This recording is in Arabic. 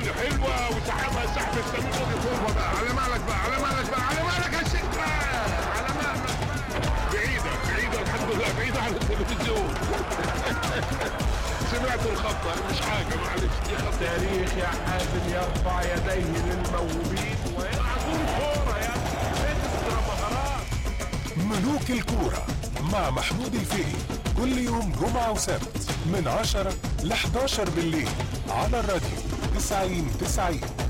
حلوه وسحبها سحب السمين فوق بقى. على مالك بقى، على مالك بقى، على مالك يا شيخ بقى، على مالك بقى. بعيده بعيده الحمد لله، بعيده عن التلفزيون. سمعت الخطه مش حاجه، معلش دي خطه. تاريخ يا حازم يرفع يديه للموهوبين ويلعبون كوره يا اكسترا مهارات. ملوك الكورة مع محمود الفقي كل يوم جمعة وسبت من 10 ل 11 بالليل على الراديو 90-90.